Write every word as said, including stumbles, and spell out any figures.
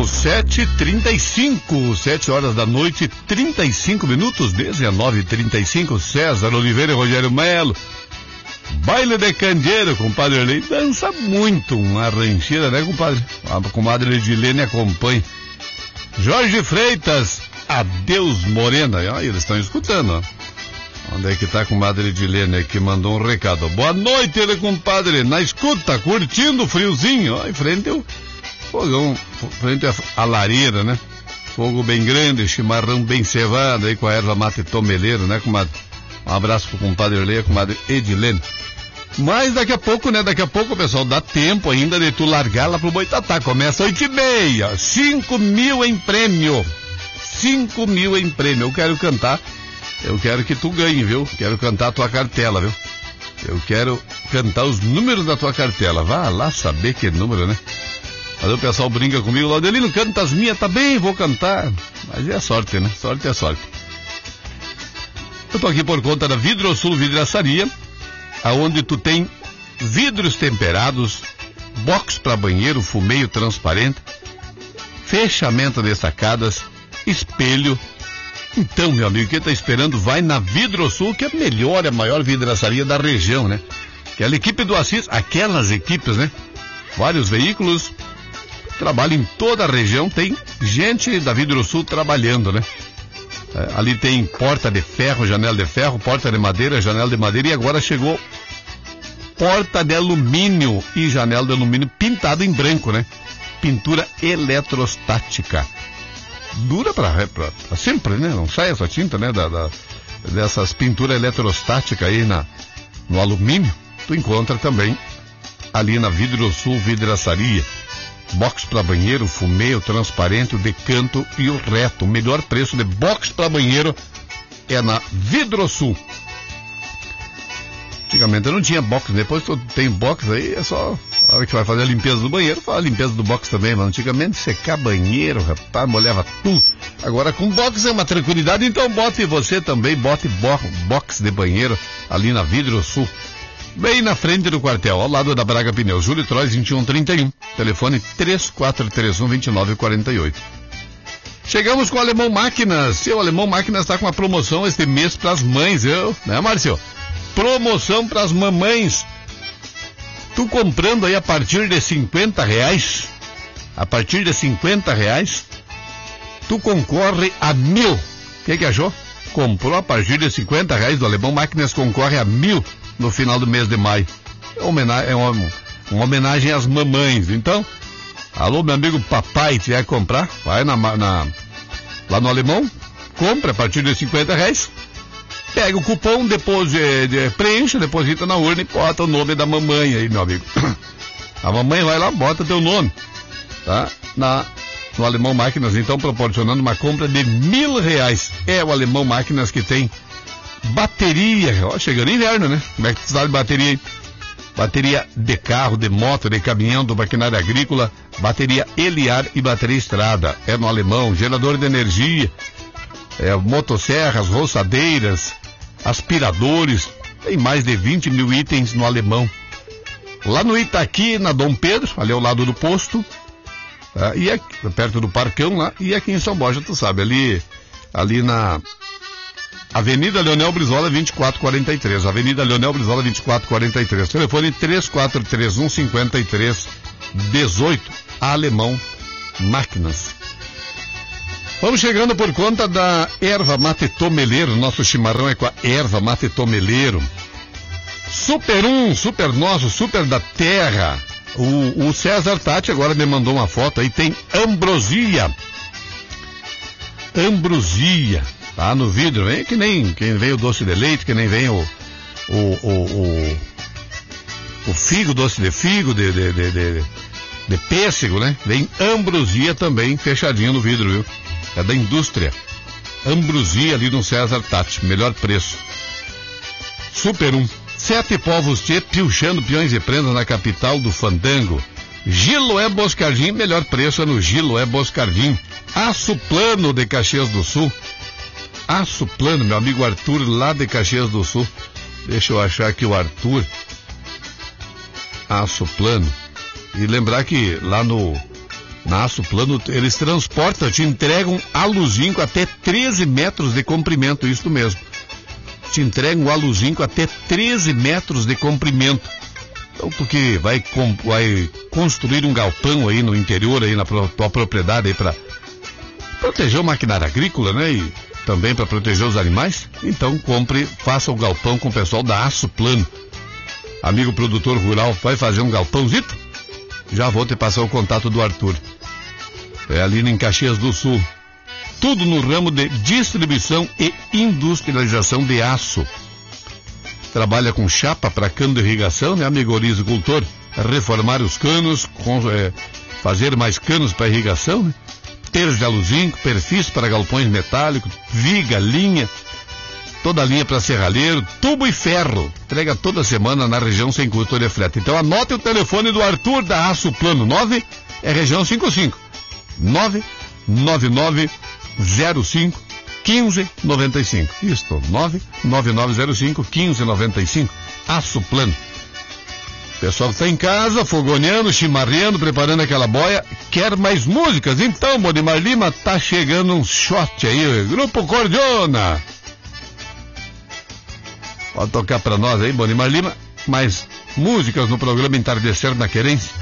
sete e trinta e cinco, sete horas da noite, trinta e cinco minutos, dezenove e trinta e cinco. César Oliveira e Rogério Melo. Baile de candeeiro, compadre Erlei. Dança muito, uma rancheira, né, compadre? A comadre Edilene acompanha. Jorge Freitas, adeus Morena. Ah, eles estão escutando, ó. Onde é que tá a comadre Edilene que mandou um recado? Boa noite, ele, compadre. Na escuta, curtindo o friozinho. Ó, em frente ao fogão, frente à lareira, né? Fogo bem grande, chimarrão bem cevado aí com a erva mate tomeleiro, né, comadre? Um abraço pro compadre Erlei, comadre Edilene. Mas daqui a pouco, né? Daqui a pouco, pessoal, dá tempo ainda de tu largar lá pro Boitatá. Começa oito e meia. Cinco mil em prêmio. Cinco mil em prêmio. Eu quero cantar. Eu quero que tu ganhe, viu? Quero cantar a tua cartela, viu? Eu quero cantar os números da tua cartela. Vá lá saber que número, né? Mas o pessoal brinca comigo. Laudelino, canta as minhas, tá bem, vou cantar. Mas é sorte, né? Sorte é sorte. Eu tô aqui por conta da Vidrosul Vidraçaria, aonde tu tem vidros temperados, box para banheiro, fumeio transparente, fechamento de sacadas, espelho. Então, meu amigo, quem tá esperando, vai na Vidrosul, que é a melhor, a maior vidraçaria da região, né? Aquela equipe do Assis, aquelas equipes, né? Vários veículos, trabalham em toda a região, tem gente da Vidrosul trabalhando, né? É, ali tem porta de ferro, janela de ferro, porta de madeira, janela de madeira, e agora chegou porta de alumínio e janela de alumínio pintado em branco, né? Pintura eletrostática. Dura pra, pra, pra sempre, né? Não sai essa tinta, né? Da, da, dessas pinturas eletrostáticas aí na, no alumínio. Tu encontra também ali na Vidrosul Vidraçaria. Box para banheiro, fumeio, transparente, o decanto e o reto. O melhor preço de box para banheiro é na Vidrosul. Antigamente eu não tinha box, depois tu tem box aí, é só a hora que vai fazer a limpeza do banheiro, faz a limpeza do box também, mas antigamente secar banheiro, rapaz, molhava tudo. Agora com box é uma tranquilidade, então bote você também, bote bo box de banheiro ali na Vidrosul. Bem na frente do quartel, ao lado da Braga Pneus, Júlio Trois vinte e um trinta e um, telefone três quatro três um, dois nove quatro oito. Chegamos com o Alemão Máquinas. Seu Alemão Máquinas está com uma promoção este mês para as mães, eu, né, Márcio? Promoção para as mamães. Tu comprando aí a partir de cinquenta reais, a partir de cinquenta reais, tu concorre a mil. O que que achou? Comprou a partir de cinquenta reais do Alemão Máquinas, concorre a mil no final do mês de maio. É uma homenagem, é uma, uma homenagem às mamães. Então, alô, meu amigo papai, se quer comprar, vai na, na, lá no Alemão, compra a partir de cinquenta reais, pega o cupom, depois de, de, preenche, deposita na urna e bota o nome da mamãe aí, meu amigo. A mamãe vai lá, bota teu nome, tá? Na, no Alemão Máquinas, então, proporcionando uma compra de mil reais. É o Alemão Máquinas que tem bateria, ó, chegando inverno, né? Como é que tu sabe bateria aí? Bateria de carro, de moto, de caminhão, do maquinário agrícola, bateria Eliar e bateria Estrada. É no Alemão, gerador de energia, é, motosserras, roçadeiras, aspiradores, tem mais de vinte mil itens no Alemão. Lá no Itaqui, na Dom Pedro, ali ao lado do posto, tá? E aqui, perto do Parcão lá, e aqui em São Borja, tu sabe, ali, ali na Avenida Leonel Brizola vinte e quatro quarenta e três, Avenida Leonel Brizola vinte e quatro quarenta e três, telefone três quatro três um, cinco três um oito, Alemão Máquinas. Vamos chegando por conta da erva mate tomeleiro, nosso chimarrão é com a erva mate tomeleiro. Super um, super nosso, super da terra. O, o César Tati agora me mandou uma foto aí, tem ambrosia. Ambrosia. Tá no vidro, vem que nem quem vem o doce de leite, que nem vem o o, o, o, o figo, doce de figo, de, de, de, de, de pêssego, né? Vem ambrosia também, fechadinho no vidro, viu? É da indústria. Ambrosia ali no César Tati, melhor preço. Super um. Sete povos tchê, piochando peões e prendas na capital do fandango. Giloé Boscardim, melhor preço é no Giloé Boscardim. Aço Plano de Caxias do Sul. Aço Plano, meu amigo Arthur, lá de Caxias do Sul. Deixa eu achar aqui o Arthur. Aço Plano. E lembrar que lá no, Na Aço Plano, eles transportam, te entregam aluzinco até treze metros de comprimento, isso mesmo. Te entregam um aluzinco até treze metros de comprimento. Então, tu que vai, com, vai construir um galpão aí no interior, aí na tua propriedade, aí para proteger o maquinário agrícola, né? E também para proteger os animais, então compre, faça o galpão com o pessoal da Aço Plano. Amigo produtor rural, vai fazer um galpãozito? Já vou te passar o contato do Arthur. É ali em Caxias do Sul. Tudo no ramo de distribuição e industrialização de aço. Trabalha com chapa para cano de irrigação, né, amigo agricultor? Reformar os canos, com, é, fazer mais canos para irrigação, né? Terços de aluzinco, perfis para galpões metálicos, viga, linha, toda a linha para serralheiro, tubo e ferro. Entrega toda semana na região sem custo de frete. Então anote o telefone do Arthur da Aço Plano. nove é região cinquenta e cinco. nove nove nove zero cinco um cinco nove cinco. Isto, nove nove nove zero cinco um cinco nove cinco. Aço Plano. O pessoal está em casa, fogoneando, chimarreando, preparando aquela boia. Quer mais músicas? Então, Bodimar Lima, tá chegando um shot aí. Grupo Cordiona. Pode tocar para nós aí, Bodimar Lima. Mais músicas no programa Entardecer na Querência.